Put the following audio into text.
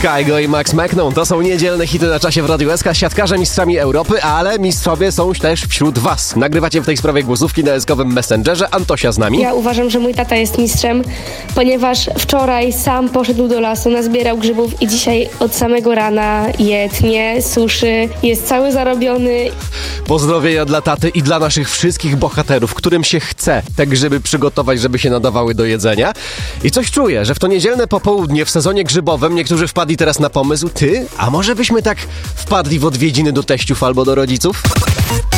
Kygo i Max Mechną to są niedzielne hity na czasie w Radiu SK. Siatkarze mistrzami Europy, ale mistrzowie są też wśród was. Nagrywacie w tej sprawie głosówki na eskowym Messengerze. Antosia z nami. Ja uważam, że mój tata jest mistrzem, ponieważ wczoraj sam poszedł do lasu, nazbierał grzybów i dzisiaj od samego rana je tnie, suszy, jest cały zarobiony. Pozdrowienia dla taty i dla naszych wszystkich bohaterów, którym się chce te grzyby przygotować, żeby się nadawały do jedzenia. I coś czuję, że w to niedzielne popołudnie w sezonie grzybowym niektórzy wpadli teraz na pomysł, a może byśmy tak wpadli w odwiedziny do teściów albo do rodziców?